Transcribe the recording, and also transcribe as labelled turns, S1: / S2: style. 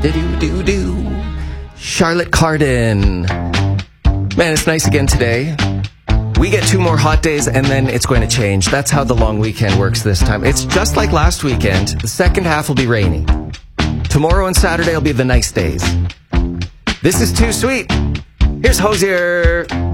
S1: Do-do-do-do. Charlotte Cardin. Man, it's nice again today. We get 2 more hot days and then it's going to change. That's how the long weekend works this time. It's just like last weekend. The second half will be rainy. Tomorrow and Saturday will be the nice days. This is Too Sweet. Here's Hosier.